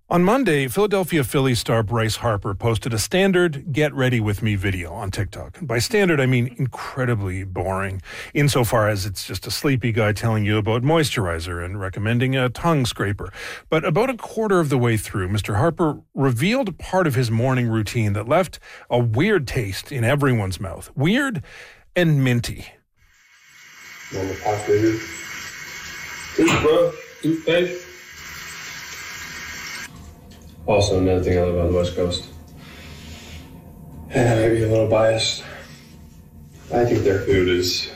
On Monday, Philadelphia Phillies star Bryce Harper posted a standard "Get Ready With Me" video on TikTok. By standard, I mean incredibly boring, insofar as it's just a sleepy guy telling you about moisturizer and recommending a tongue scraper. But about a quarter of the way through, Mr. Harper revealed part of his morning routine that left a weird taste in everyone's mouth. Weird and minty. Normal pasta here. Toothbrush, toothpaste. Also, another thing I love about the West Coast. And I may be a little biased. I think their food is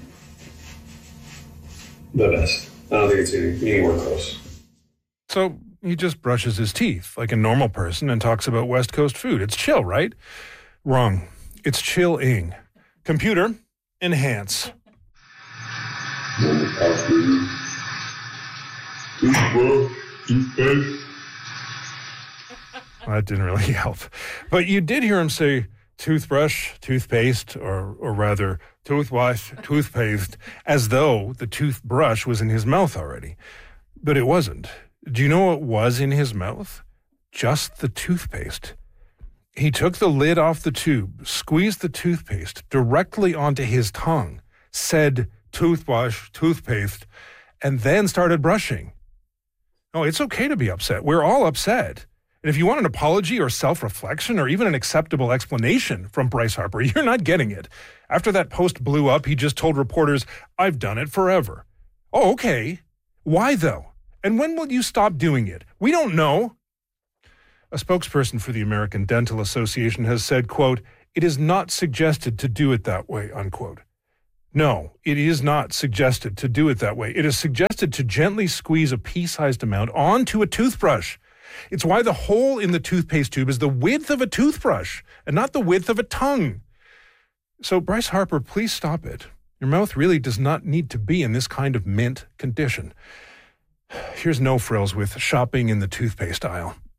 the best. I don't think it's anywhere close. So he just brushes his teeth like a normal person and talks about West Coast food. It's chill, right? Wrong. It's chilling. Computer, enhance. Normal pasta here. Toothbrush, toothpaste. Well, that didn't really help. But you did hear him say toothbrush, toothpaste, or rather toothwash, toothpaste, as though the toothbrush was in his mouth already. But it wasn't. Do you know what was in his mouth? Just the toothpaste. He took the lid off the tube, squeezed the toothpaste directly onto his tongue, said toothwash, toothpaste, and then started brushing. Oh, it's okay to be upset. We're all upset. And if you want an apology or self-reflection or even an acceptable explanation from Bryce Harper, you're not getting it. After that post blew up, he just told reporters, "I've done it forever." Oh, okay. Why, though? And when will you stop doing it? We don't know. A spokesperson for the American Dental Association has said, quote, "It is not suggested to do it that way," unquote. No, it is not suggested to do it that way. It is suggested to gently squeeze a pea-sized amount onto a toothbrush. It's why the hole in the toothpaste tube is the width of a toothbrush and not the width of a tongue. So, Bryce Harper, please stop it. Your mouth really does not need to be in this kind of mint condition. Here's No Frills with shopping in the toothpaste aisle.